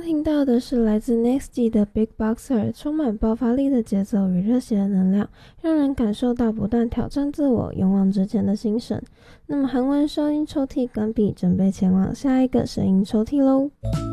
刚听到的是来自 Nextg 的 Big Boxer， 充满爆发力的节奏与热血的能量，让人感受到不断挑战自我、勇往直前的精神。那么韩文收音抽屉关闭，准备前往下一个声音抽屉喽。